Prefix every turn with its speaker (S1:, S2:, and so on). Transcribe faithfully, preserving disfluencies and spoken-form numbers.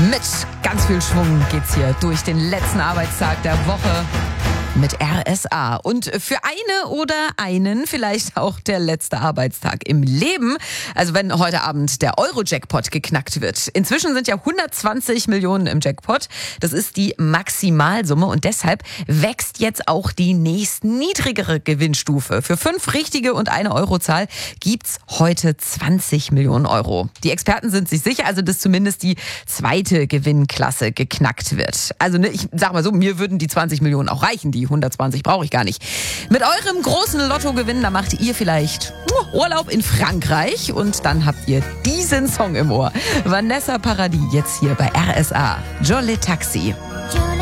S1: Mit ganz viel Schwung geht's hier durch den letzten Arbeitstag der Woche mit R S A. Und für eine oder einen vielleicht auch der letzte Arbeitstag im Leben. Also wenn heute Abend der Euro-Jackpot geknackt wird. Inzwischen sind ja hundertzwanzig Millionen im Jackpot. Das ist die Maximalsumme und deshalb wächst jetzt auch die nächst niedrigere Gewinnstufe. Für fünf richtige und eine Eurozahl gibt's heute zwanzig Millionen Euro. Die Experten sind sich sicher, also dass zumindest die zweite Gewinnklasse geknackt wird. Also ne, ich sag mal so, mir würden die zwanzig Millionen auch reichen. Die hundertzwanzig brauche ich gar nicht. Mit eurem großen Lottogewinn, da macht ihr vielleicht Urlaub in Frankreich und dann habt ihr diesen Song im Ohr. Vanessa Paradis jetzt hier bei R S A. Jolie Taxi.